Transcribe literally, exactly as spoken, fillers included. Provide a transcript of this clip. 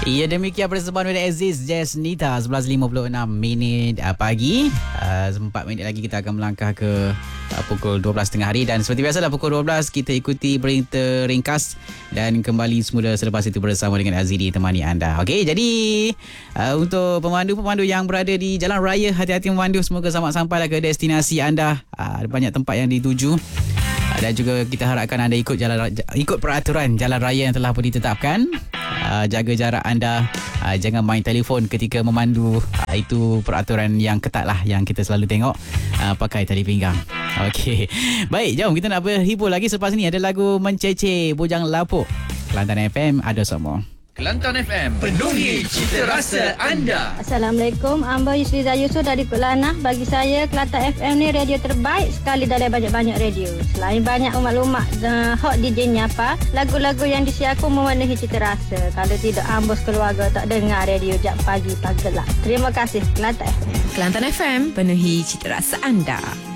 Ya, demikian persembahan dari Aziz Jazz Nita. sebelas lima puluh enam minit uh, pagi. uh, empat minit lagi kita akan melangkah ke uh, pukul dua belas tengah hari. Dan seperti biasalah pukul dua belas kita ikuti berita ringkas dan kembali semula selepas itu bersama dengan Azidi temani anda. Okey, jadi uh, untuk pemandu-pemandu yang berada di jalan raya, hati-hati memandu, semoga selamat sampailah ke destinasi anda. uh, Ada banyak tempat yang dituju. Dan juga kita harapkan anda ikut jalan ikut peraturan jalan raya yang telah pun ditetapkan. Uh, jaga jarak anda, uh, jangan main telefon ketika memandu. Uh, itu peraturan yang ketat lah yang kita selalu tengok. Uh, pakai tali pinggang. Okey. Baik, jom kita nak berhibur lagi. Selepas ni ada lagu Mencece Bujang Lapuk. Kelantan F M ada semua. Kelantan F M, penuhi cita rasa anda. Assalamualaikum, Amba Yusriza Yusof dari Kulanah. Bagi saya, Kelantan F M ni radio terbaik sekali dari banyak-banyak radio. Selain banyak maklumat uh, hot D J-nya apa, lagu-lagu yang disiarkan memenuhi cita rasa. Kalau tidak, Amba keluarga tak dengar radio jak pagi pagelak. Terima kasih, Kelantan F M. Kelantan F M, penuhi cita rasa anda.